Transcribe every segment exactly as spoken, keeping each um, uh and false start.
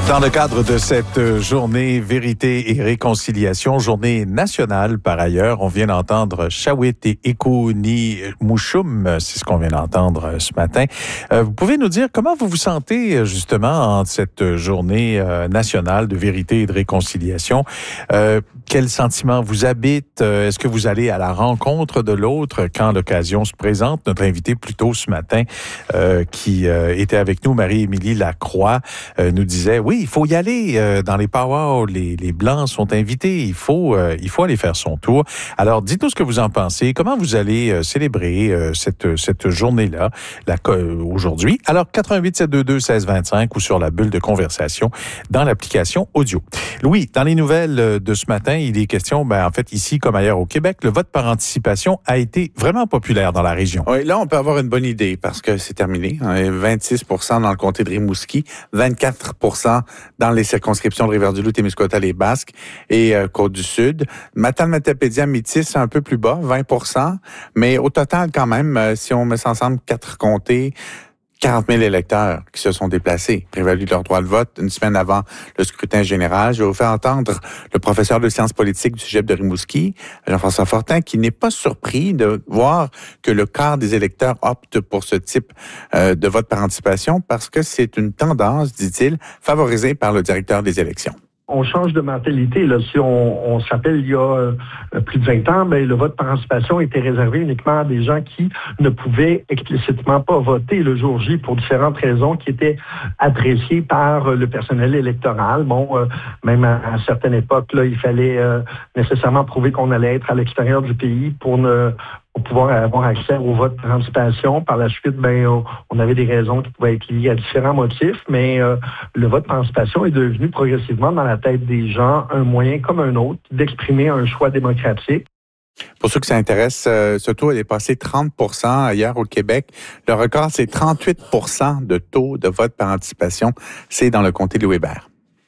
Dans le cadre de cette journée Vérité et Réconciliation, journée nationale par ailleurs, on vient d'entendre Shawit et Ekouni Mouchoum, c'est ce qu'on vient d'entendre ce matin. Euh, vous pouvez nous dire comment vous vous sentez justement en cette journée euh, nationale de Vérité et de Réconciliation? Euh, quels sentiments vous habitent? Est-ce que vous allez à la rencontre de l'autre quand l'occasion se présente? Notre invité plus tôt ce matin euh, qui euh, était avec nous, Marie-Émilie Lacroix, euh, nous disait, oui, il faut y aller euh, dans les powwows, les, les Blancs sont invités, il faut, euh, il faut aller faire son tour. Alors, dites-nous ce que vous en pensez, comment vous allez euh, célébrer euh, cette, cette journée-là, la, euh, aujourd'hui. Alors, huit huit sept deux deux seize vingt-cinq ou sur la bulle de conversation dans l'application audio. Louis, dans les nouvelles de ce matin, il est question, ben, en fait, ici comme ailleurs au Québec, le vote par anticipation a été vraiment populaire dans la région. Oui, là, on peut avoir une bonne idée parce que c'est terminé. vingt-six pour cent dans le comté de Rimouski, vingt-quatre pour cent dans les circonscriptions de Rivière-du-Loup, Témiscouata, les Basques et euh, Côte-du-Sud. Matane-Matapédia, Métis, un peu plus bas, vingt pour cent. Mais au total, quand même, euh, si on met ça ensemble, quatre comtés, quarante mille électeurs qui se sont déplacés, prévalu de leur droit de vote une semaine avant le scrutin général. Je vais vous faire entendre le professeur de sciences politiques du Cégep de Rimouski, Jean-François Fortin, qui n'est pas surpris de voir que le quart des électeurs optent pour ce type euh, de vote par anticipation parce que c'est une tendance, dit-il, favorisée par le directeur des élections. On change de mentalité. Là. Si on, on se rappelle, il y a euh, plus de vingt ans, ben, le vote par anticipation était réservé uniquement à des gens qui ne pouvaient explicitement pas voter le jour J pour différentes raisons qui étaient appréciées par le personnel électoral. Bon, euh, même à, à certaines époques, là, il fallait euh, nécessairement prouver qu'on allait être à l'extérieur du pays pour ne pour pouvoir avoir accès au vote par anticipation. Par la suite, ben, on avait des raisons qui pouvaient être liées à différents motifs, mais euh, le vote par anticipation est devenu progressivement dans la tête des gens un moyen comme un autre d'exprimer un choix démocratique. Pour ceux que ça intéresse, euh, ce taux est passé trente pour cent hier au Québec. Le record, c'est trente-huit pour cent de taux de vote par anticipation. C'est dans le comté de Louis-Hébert.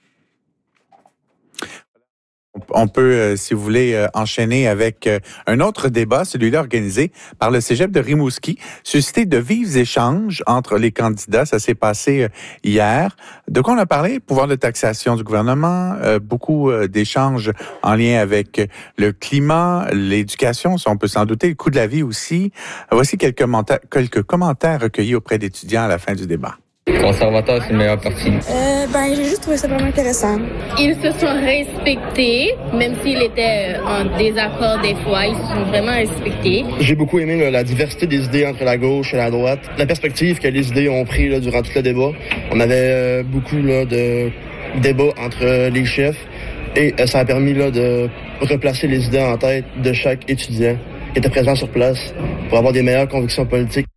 On peut, euh, si vous voulez, euh, enchaîner avec euh, un autre débat, celui-là organisé par le Cégep de Rimouski, suscité de vifs échanges entre les candidats. Ça s'est passé euh, hier. De quoi on a parlé? Pouvoir de taxation du gouvernement, euh, beaucoup euh, d'échanges en lien avec euh, le climat, l'éducation, ça on peut s'en douter, le coût de la vie aussi. Voici quelques, commenta- quelques commentaires recueillis auprès d'étudiants à la fin du débat. Conservateur, c'est le meilleur parti. Euh, ben, j'ai juste trouvé ça vraiment intéressant. Ils se sont respectés, même s'ils étaient en désaccord des fois, ils se sont vraiment respectés. J'ai beaucoup aimé là, la diversité des idées entre la gauche et la droite, la perspective que les idées ont pris là, durant tout le débat. On avait euh, beaucoup là, de débats entre euh, les chefs et euh, ça a permis là, de replacer les idées en tête de chaque étudiant qui était présent sur place pour avoir des meilleures convictions politiques.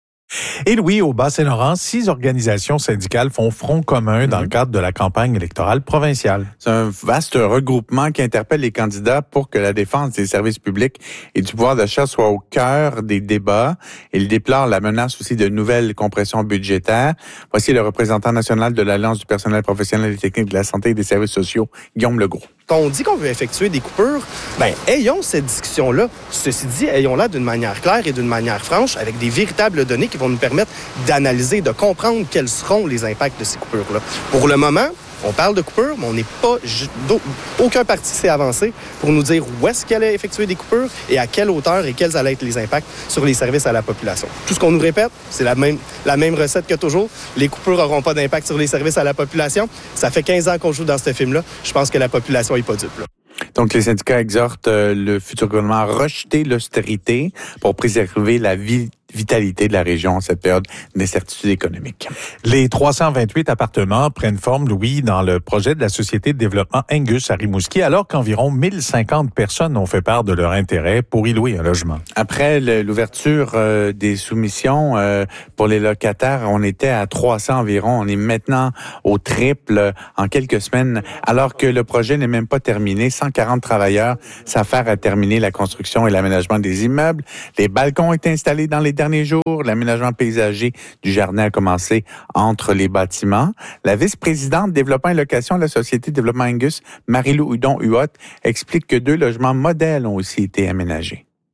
Et Louis, au Bas-Saint-Laurent, six organisations syndicales font front commun dans le cadre de la campagne électorale provinciale. C'est un vaste regroupement qui interpelle les candidats pour que la défense des services publics et du pouvoir d'achat soit au cœur des débats. Il déplore la menace aussi de nouvelles compressions budgétaires. Voici le représentant national de l'Alliance du personnel professionnel et technique de la santé et des services sociaux, Guillaume Legault. Quand on dit qu'on veut effectuer des coupures, ben ayons cette discussion-là. Ceci dit, ayons-la d'une manière claire et d'une manière franche, avec des véritables données qui vont nous permettre d'analyser, de comprendre quels seront les impacts de ces coupures-là. Pour le moment, on parle de coupures, mais on n'est pas... Aucun parti s'est avancé pour nous dire où est-ce qu'il allait effectuer des coupures et à quelle hauteur et quels allaient être les impacts sur les services à la population. Tout ce qu'on nous répète, c'est la même, la même recette que toujours. Les coupures n'auront pas d'impact sur les services à la population. Ça fait quinze ans qu'on joue dans ce film-là. Je pense que la population n'est pas dupe, là. Donc, les syndicats exhortent euh, le futur gouvernement à rejeter l'austérité pour préserver la vie vitalité de la région en cette période d'incertitude économique. Les trois cent vingt-huit appartements prennent forme, Louis, dans le projet de la Société de développement Angus à Rimouski, alors qu'environ mille cinquante personnes ont fait part de leur intérêt pour y louer un logement. Après le, l'ouverture euh, des soumissions euh, pour les locataires, on était à trois cents environ. On est maintenant au triple euh, en quelques semaines, alors que le projet n'est même pas terminé. cent quarante travailleurs s'affairent à terminer la construction et l'aménagement des immeubles. Les balcons ont été installés dans les derniers jours. L'aménagement paysager du jardin a commencé entre les bâtiments. La vice-présidente développement et location de la Société de développement Angus, Marie-Lou Hudon-Huot, explique que deux logements modèles ont aussi été aménagés.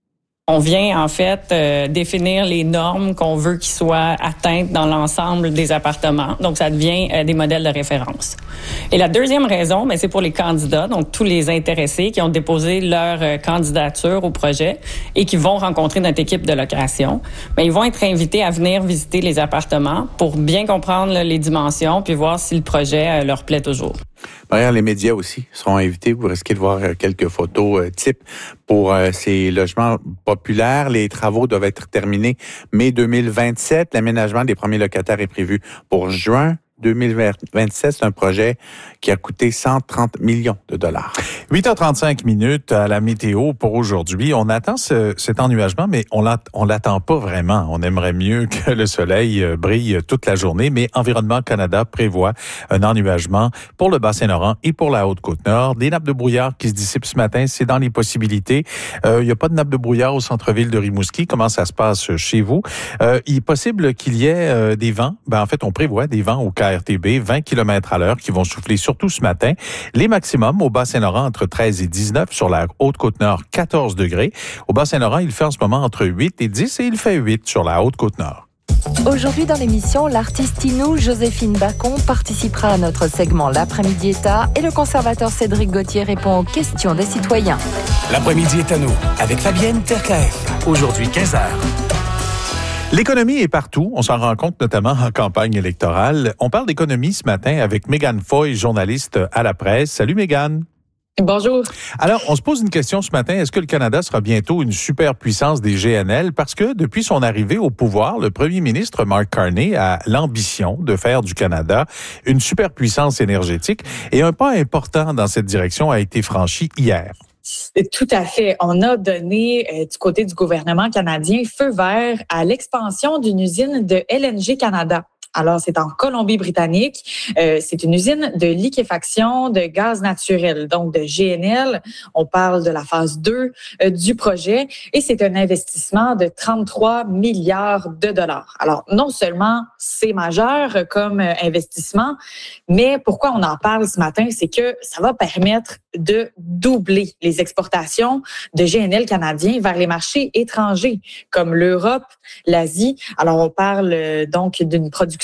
On vient en fait euh, définir les normes qu'on veut qu'ils soient atteintes dans l'ensemble des appartements. Donc, ça devient euh, des modèles de référence. Et la deuxième raison, ben, c'est pour les candidats, donc tous les intéressés qui ont déposé leur euh, candidature au projet et qui vont rencontrer notre équipe de location. Ben, ils vont être invités à venir visiter les appartements pour bien comprendre là, les dimensions puis voir si le projet euh, leur plaît toujours. Par ailleurs, les médias aussi seront invités. Vous risquez de voir quelques photos euh, types pour euh, ces logements populaires. Les travaux doivent être terminés mai deux mille vingt-sept. L'aménagement des premiers locataires est prévu pour juin deux mille vingt-sept. C'est un projet qui a coûté cent trente millions de dollars. huit heures trente-cinq minutes à la météo pour aujourd'hui. On attend ce, cet ennuagement, mais on on l'attend pas vraiment. On aimerait mieux que le soleil brille toute la journée, mais Environnement Canada prévoit un ennuagement pour le Bas-Saint-Laurent et pour la Haute-Côte-Nord. Des nappes de brouillard qui se dissipent ce matin, c'est dans les possibilités. Il euh, n'y a pas de nappes de brouillard au centre-ville de Rimouski. Comment ça se passe chez vous? Euh, il est possible qu'il y ait euh, des vents. Ben, en fait, on prévoit des vents au K R T B, vingt kilomètres à l'heure qui vont souffler surtout ce matin. Les maximums au Bas-Saint-Laurent entre treize et dix-neuf, sur la Haute-Côte-Nord quatorze degrés. Au Bas-Saint-Laurent, il fait en ce moment entre huit et dix et il fait huit sur la Haute-Côte-Nord. Aujourd'hui dans l'émission, l'artiste Inou, Joséphine Bacon, participera à notre segment L'après-midi est à et le conservateur Cédric Gauthier répond aux questions des citoyens. L'après-midi est à nous avec Fabienne Terkaef. Aujourd'hui quinze heures. L'économie est partout. On s'en rend compte notamment en campagne électorale. On parle d'économie ce matin avec Mégane Foy, journaliste à la presse. Salut Mégane. Bonjour. Alors, on se pose une question ce matin. Est-ce que le Canada sera bientôt une superpuissance des G N L? Parce que depuis son arrivée au pouvoir, le premier ministre Mark Carney a l'ambition de faire du Canada une superpuissance énergétique. Et un pas important dans cette direction a été franchi hier. Tout à fait. On a donné euh, du côté du gouvernement canadien feu vert à l'expansion d'une usine de L N G Canada. Alors, c'est en Colombie-Britannique. Euh, c'est une usine de liquéfaction de gaz naturel, donc de G N L. On parle de la phase deux euh, du projet et c'est un investissement de trente-trois milliards de dollars. Alors, non seulement c'est majeur comme euh, investissement, mais pourquoi on en parle ce matin, c'est que ça va permettre de doubler les exportations de G N L canadiens vers les marchés étrangers, comme l'Europe, l'Asie. Alors, on parle euh, donc d'une production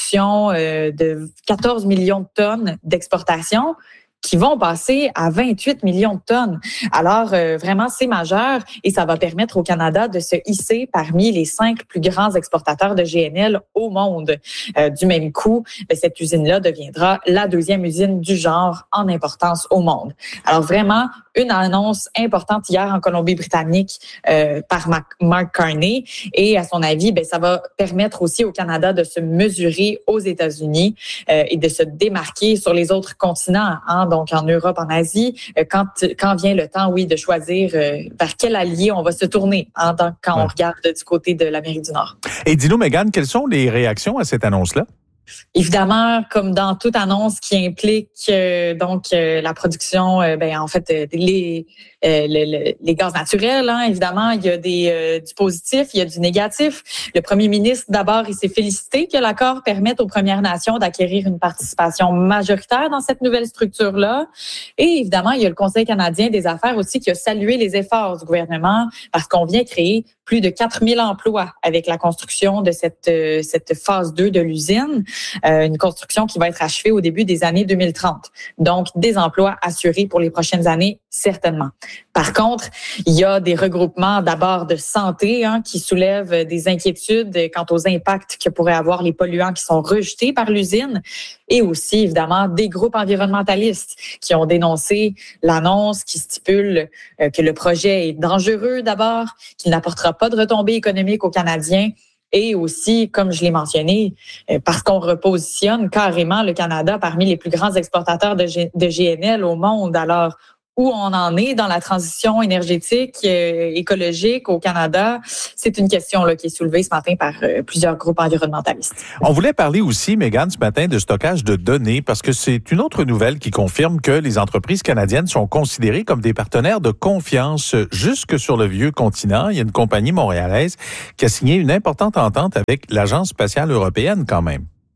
de quatorze millions de tonnes d'exportation qui vont passer à vingt-huit millions de tonnes. Alors, euh, vraiment, c'est majeur et ça va permettre au Canada de se hisser parmi les cinq plus grands exportateurs de G N L au monde. Euh, du même coup, ben, cette usine-là deviendra la deuxième usine du genre en importance au monde. Alors, vraiment, une annonce importante hier en Colombie-Britannique euh, par Mark Carney. Et à son avis, ben, ça va permettre aussi au Canada de se mesurer aux États-Unis euh, et de se démarquer sur les autres continents, hein, donc en Europe, en Asie, euh, quand, quand vient le temps, oui, de choisir euh, vers quel allié on va se tourner hein, dans, quand ouais. on regarde du côté de l'Amérique du Nord. Et dis-nous, Mégane, quelles sont les réactions à cette annonce-là? Évidemment, comme dans toute annonce qui implique euh, donc euh, la production, euh, ben en fait euh, les euh, les, les gaz naturels, hein, évidemment, il y a des euh, du positif, il y a du négatif. Le premier ministre, d'abord, il s'est félicité que l'accord permette aux Premières Nations d'acquérir une participation majoritaire dans cette nouvelle structure-là. Et évidemment, il y a le Conseil canadien des affaires aussi qui a salué les efforts du gouvernement parce qu'on vient créer plus de quatre mille emplois avec la construction de cette euh, cette phase deux de l'usine. Euh, une construction qui va être achevée au début des années deux mille trente. Donc, des emplois assurés pour les prochaines années, certainement. Par contre, il y a des regroupements d'abord de santé hein, qui soulèvent des inquiétudes quant aux impacts que pourraient avoir les polluants qui sont rejetés par l'usine et aussi, évidemment, des groupes environnementalistes qui ont dénoncé l'annonce qui stipule euh, que le projet est dangereux d'abord, qu'il n'apportera pas de retombées économiques aux Canadiens. Et aussi, comme je l'ai mentionné, parce qu'on repositionne carrément le Canada parmi les plus grands exportateurs de, G- de G N L au monde. Alors, où on en est dans la transition énergétique, euh, écologique au Canada, c'est une question là, qui est soulevée ce matin par euh, plusieurs groupes environnementalistes. On voulait parler aussi, Mégane, ce matin, de stockage de données, parce que c'est une autre nouvelle qui confirme que les entreprises canadiennes sont considérées comme des partenaires de confiance jusque sur le vieux continent. Il y a une compagnie montréalaise qui a signé une importante entente avec l'Agence spatiale européenne quand même.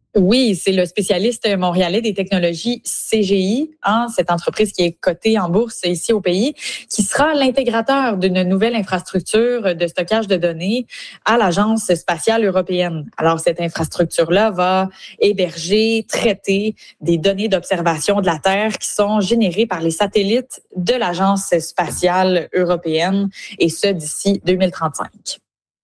Oui, c'est le spécialiste montréalais des technologies C G I, hein, cette entreprise qui est cotée en bourse ici au pays, qui sera l'intégrateur d'une nouvelle infrastructure de stockage de données à l'Agence spatiale européenne. Alors, cette infrastructure-là va héberger, traiter des données d'observation de la Terre qui sont générées par les satellites de l'Agence spatiale européenne, et ce, d'ici deux mille trente-cinq.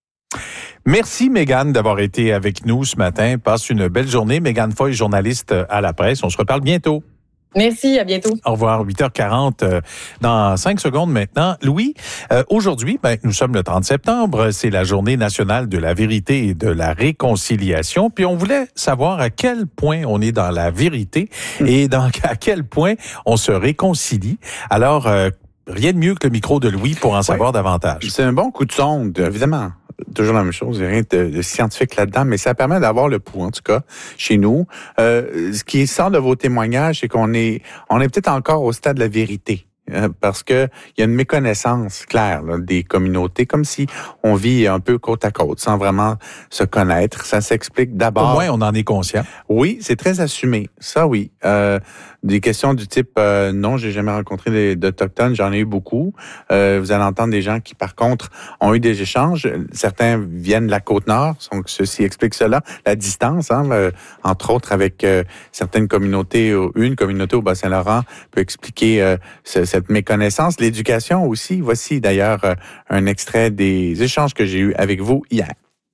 Merci, Mégane, d'avoir été avec nous ce matin. Passe une belle journée. Mégane Foy, journaliste à la presse. On se reparle bientôt. Merci, à bientôt. Au revoir, huit heures quarante, euh, dans cinq secondes maintenant. Louis, euh, aujourd'hui, ben, nous sommes le trente septembre, c'est la journée nationale de la vérité et de la réconciliation. Puis on voulait savoir à quel point on est dans la vérité et dans, à quel point on se réconcilie. Alors, euh, rien de mieux que le micro de Louis pour en savoir ouais. davantage. C'est un bon coup de sonde, évidemment. Toujours la même chose, il n'y a rien de, de scientifique là-dedans, mais ça permet d'avoir le pouls, en tout cas, chez nous. Euh, ce qui sort de vos témoignages, c'est qu'on est, on est peut-être encore au stade de la vérité. Parce que il y a une méconnaissance claire là, des communautés, comme si on vit un peu côte à côte, sans vraiment se connaître. Ça s'explique d'abord. Au moins, on en est conscient. Oui, c'est très assumé. Ça, oui. Euh, des questions du type euh, non, j'ai jamais rencontré des, d'Autochtones, j'en ai eu beaucoup. Euh, vous allez entendre des gens qui, par contre, ont eu des échanges. Certains viennent de la Côte-Nord, donc ceci explique cela. La distance, hein, euh, entre autres, avec euh, certaines communautés, une communauté au Bas-Saint-Laurent peut expliquer euh, ce, cette méconnaissance. L'éducation aussi. Voici d'ailleurs euh, un extrait des échanges que j'ai eus avec vous hier.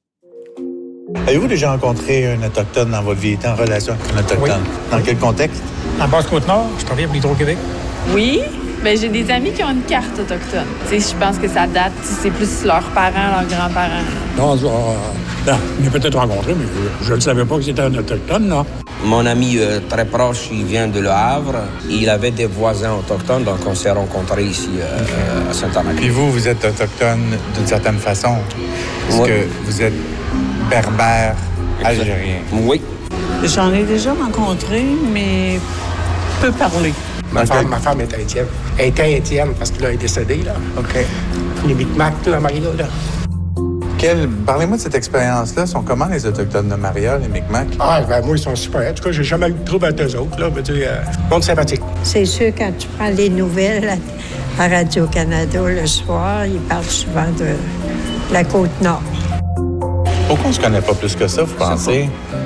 Avez-vous déjà rencontré un Autochtone dans votre vie, été en relation avec un Autochtone? Oui. Dans quel contexte? En Basse-Côte-Nord, je travaille pour l'Hydro-Québec. Oui, bien, j'ai des amis qui ont une carte autochtone. Tu sais, je pense que ça date, c'est plus leurs parents, leurs grands-parents. Non, euh, non, je l'ai peut-être rencontré, mais je ne savais pas que c'était un Autochtone, non. Mon ami euh, très proche, il vient de Le Havre. Il avait des voisins autochtones, donc on s'est rencontrés ici euh, okay. à Saint-Anaclet. Puis vous, vous êtes autochtone d'une certaine façon, parce oui. que vous êtes berbère algérien. Oui. J'en ai déjà rencontré, mais peu parlé. Ma, okay. femme, ma femme était Étienne. Elle était Étienne parce qu'il est décédé, là. OK. Les Micmacs, là, Maria, là. Quel... Parlez-moi de cette expérience-là. Sont comment les Autochtones de Maria, les Micmacs? Ah, ben moi, ils sont super. En tout cas, j'ai jamais eu de trouble avec eux autres, là. Je veux dire, euh, monde sympathique. C'est sûr, quand tu prends les nouvelles à Radio-Canada le soir, ils parlent souvent de la Côte-Nord. Pourquoi on ne se connaît pas plus que ça, vous pensez?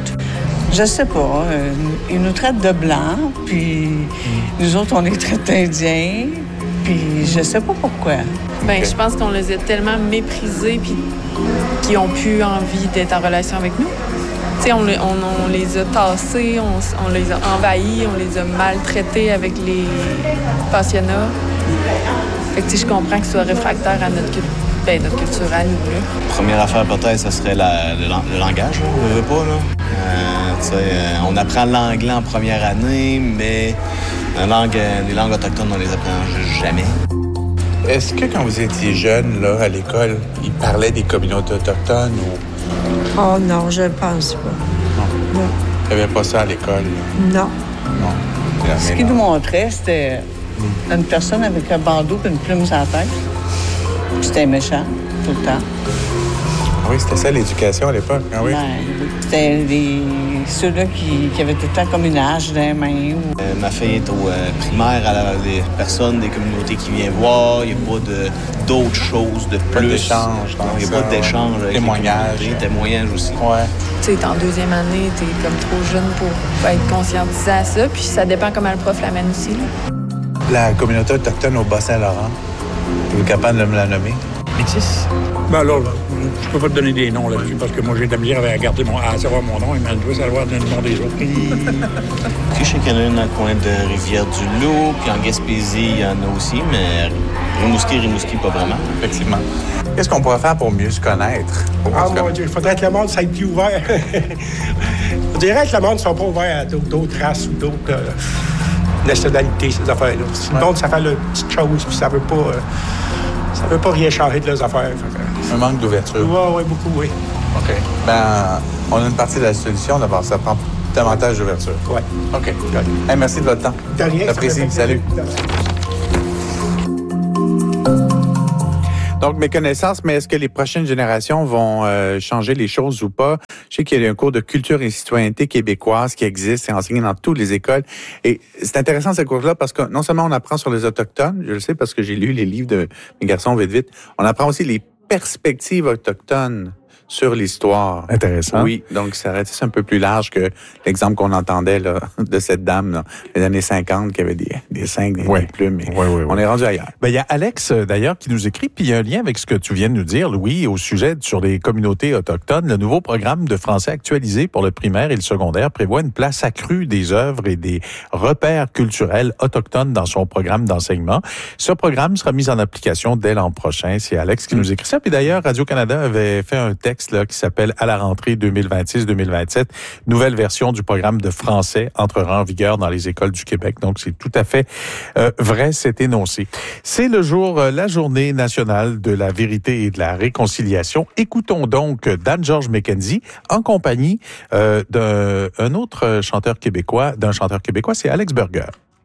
Je sais pas. Euh, ils nous traitent de blancs, puis mm. nous autres, on les traite d'indiens, puis je sais pas pourquoi. Ben, okay. Je pense qu'on les a tellement méprisés, puis qu'ils ont plus envie d'être en relation avec nous. Tu sais, on, on, on les a tassés, on, on les a envahis, on les a maltraités avec les pensionnats. Fait que, tu sais, je comprends qu'ils soient réfractaires à notre culture. Ben, notre culture à nous, là. Première affaire, peut-être, ce serait la, le, le langage, là. On ne veut pas, là. Euh, tu sais, euh, on apprend l'anglais en première année, mais la langue, les langues autochtones, on les apprend jamais. Est-ce que quand vous étiez jeune, là, à l'école, ils parlaient des communautés autochtones ou... Oh non, je pense pas. Non. Non. Il n'y avait pas ça à l'école? Là. Non. Non. Ce qu'ils nous montraient, c'était mm. une personne avec un bandeau et une plume sur la tête. C'était méchant, tout le temps. Ah oui, c'était ça l'éducation à l'époque. Ah oui. Ben, c'était les... ceux-là qui, qui avaient tout le temps comme une hache dans les mains. Ou... Euh, ma fille est au euh, primaire, elle a des personnes, des communautés qui viennent voir. Il n'y a pas de, d'autres choses de plus. Pas d'échange. Il n'y a pas d'échange. Témoignage. Témoignages aussi. Ouais. Tu sais, t'es en deuxième année, t'es comme trop jeune pour être conscientisé à ça. Puis ça dépend comment le prof l'amène aussi. Là. La communauté autochtone au Bas-Saint-Laurent, vous êtes capable de me la nommer? Métis. Ben alors, je peux pas te donner des noms là-dessus parce que moi, j'ai de la misère à garder mon, à savoir mon nom et même toi, savoir le nom des autres. Je sais qu'il y en a une dans le coin de Rivière-du-Loup, puis en Gaspésie, il y en a aussi, mais Rimouski, Rimouski, pas vraiment. Effectivement. Qu'est-ce qu'on pourrait faire pour mieux se connaître? Ah, mon Dieu, il faudrait que le monde soit plus ouvert. On dirait que le monde ne soit pas ouvert à d'autres, d'autres races ou d'autres euh, nationalités, ces affaires-là. Si le monde, ça fait une petite chose, puis ça veut pas... Euh, Ça ne veut pas rien changer de leurs affaires. Que... Un manque d'ouverture. Oui, oui, beaucoup, oui. OK. Ben, on a une partie de la solution. D'abord, ça prend davantage d'ouverture. Oui. OK. okay. Hey, merci de votre temps. De rien. J'apprécie. Salut. Donc, méconnaissance, mais est-ce que les prochaines générations vont euh, changer les choses ou pas? Je sais qu'il y a un cours de culture et citoyenneté québécoise qui existe, c'est enseigné dans toutes les écoles. Et c'est intéressant ce cours-là parce que non seulement on apprend sur les Autochtones, je le sais parce que j'ai lu les livres de mes garçons vite vite, on apprend aussi les perspectives autochtones sur l'histoire. Intéressant. Oui, donc ça reste un peu plus large que l'exemple qu'on entendait là, de cette dame là, les années cinquante qui avait des, des cinq, des, ouais. des plumes. Ouais, ouais, ouais. On est rendu ailleurs. Ben, il y a Alex, d'ailleurs, qui nous écrit, puis il y a un lien avec ce que tu viens de nous dire, Louis, au sujet sur les communautés autochtones. Le nouveau programme de français actualisé pour le primaire et le secondaire prévoit une place accrue des œuvres et des repères culturels autochtones dans son programme d'enseignement. Ce programme sera mis en application dès l'an prochain. C'est Alex qui nous écrit ça. Puis d'ailleurs, Radio-Canada avait fait un texte là, qui s'appelle « À la rentrée deux mille vingt-six deux mille vingt-sept », nouvelle version du programme de français entrera en vigueur dans les écoles du Québec. Donc, c'est tout à fait euh, vrai, c'est énoncé. C'est le jour, euh, la journée nationale de la vérité et de la réconciliation. Écoutons donc Dan-Georges McKenzie en compagnie euh, d'un un autre chanteur québécois, d'un chanteur québécois, c'est Alex Burger.